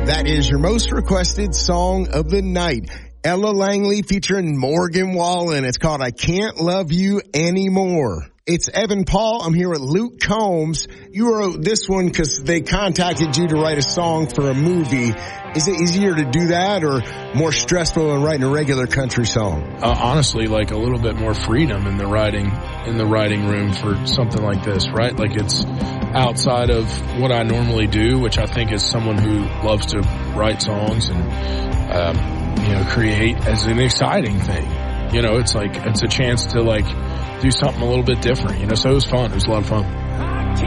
That is your most requested song of the night. Ella Langley featuring Morgan Wallen. It's called I Can't Love You Anymore. It's Evan Paul. I'm here with Luke Combs. You wrote this one because they contacted you to write a song for a movie. Is it easier to do that or more stressful than writing a regular country song? Honestly, like a little bit more freedom in the writing room for something like this, right? Like it's outside of what I normally do, which I think is someone who loves to write songs and, create as an exciting thing. It's like, it's a chance to like do something a little bit different, so it was fun. It was a lot of fun.